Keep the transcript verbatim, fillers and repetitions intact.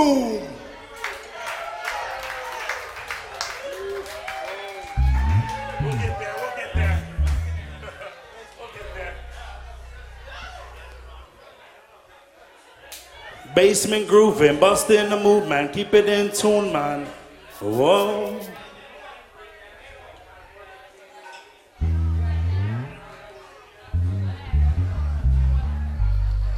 boom. We'll get there, we'll get there. We'll get there. Basement grooving, busting the move, man. Keep it in tune, man. Whoa.